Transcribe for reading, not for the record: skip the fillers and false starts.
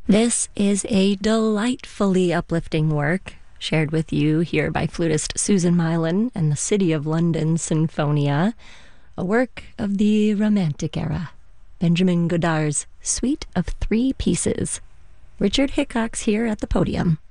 This is a delightfully uplifting work, shared with you here by flutist Susan Mylan and the City of London Sinfonia, a work of the Romantic era, Benjamin Godard's Suite of Three Pieces. Richard Hickox here at the podium.